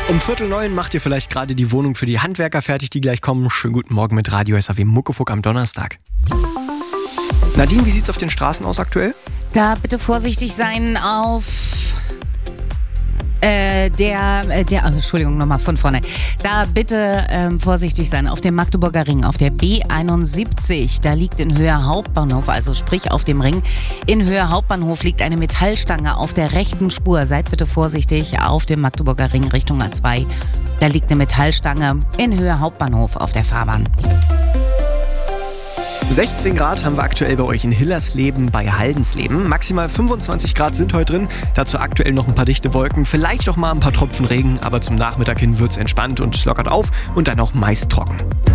Um 8:45 macht ihr vielleicht gerade die Wohnung für die Handwerker fertig, die gleich kommen. Schönen guten Morgen mit Radio SAW Muckefuck am Donnerstag. Nadine, wie sieht's auf den Straßen aus aktuell? Da bitte vorsichtig sein auf Entschuldigung, nochmal von vorne. Da bitte vorsichtig sein auf dem Magdeburger Ring, auf der B71. Da liegt in Höhe Hauptbahnhof, also sprich auf dem Ring. In Höhe Hauptbahnhof liegt eine Metallstange auf der rechten Spur. Seid bitte vorsichtig auf dem Magdeburger Ring Richtung A2. Da liegt eine Metallstange in Höhe Hauptbahnhof auf der Fahrbahn. 16 Grad haben wir aktuell bei euch in Hillersleben bei Haldensleben. Maximal 25 Grad sind heute drin. Dazu aktuell noch ein paar dichte Wolken, vielleicht auch mal ein paar Tropfen Regen. Aber zum Nachmittag hin wird's entspannt und lockert auf und dann auch meist trocken.